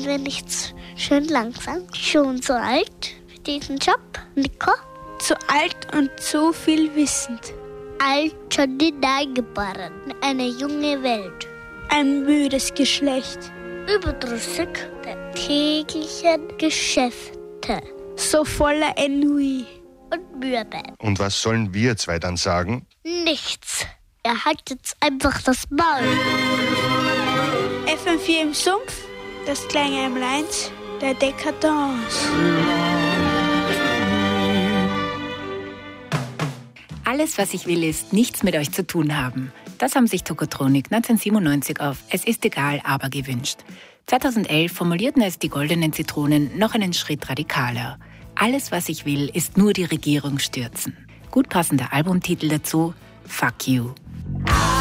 Sind wir nicht schön langsam? Schon so alt für diesen Job, Nico? Zu alt und zu viel wissend. Alt schon hineingeboren in eine junge Welt. Ein müdes Geschlecht. Überdrüssig der täglichen Geschäfte. So voller Ennui. Und Mühe. Und was sollen wir zwei dann sagen? Nichts. Er hat jetzt einfach das Maul. FM4 im Sumpf, das kleine M1 der Dekadence. Alles, was ich will, ist nichts mit euch zu tun haben. Das haben sich Tokotronik 1997 auf Es ist egal, aber gewünscht. 2011 formulierten es die Goldenen Zitronen noch einen Schritt radikaler. Alles, was ich will, ist nur die Regierung stürzen. Gut passender Albumtitel dazu: Fuck You.